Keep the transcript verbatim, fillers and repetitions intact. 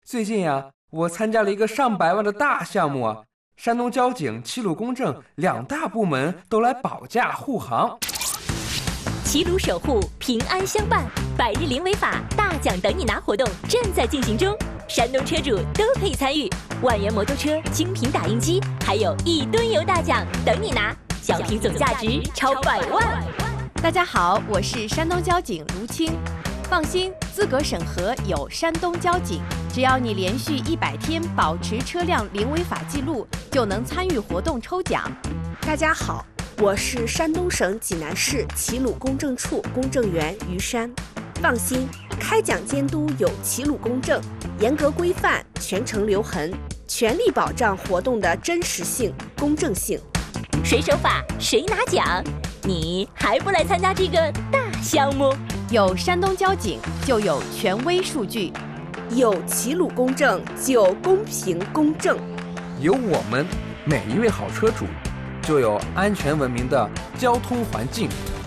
最近呀、啊，我参加了一个上百万的大项目啊，山东交警、齐鲁公证两大部门都来保驾护航。 齐鲁守护，平安相伴，百日零违法大奖等你拿活动正在进行中，山东车主都可以参与，万元摩托车、精品打印机，还有一吨油大奖等你拿，奖品总价值超百万。 大家好，我是山东交警卢青。放心，资格审核有山东交警，只要你连续一百天保持车辆零违法记录，就能参与活动抽奖。 大家好，我是山东省济南市齐鲁公证处公证员于山。放心，开奖监督有齐鲁公证，严格规范，全程留痕，全力保障活动的真实性、公正性。 谁守法谁拿奖，你还不来参加这个大项目？ 有山东交警就有权威数据， 有齐鲁公证就公平公正， 有我们每一位好车主，就有安全文明的交通环境。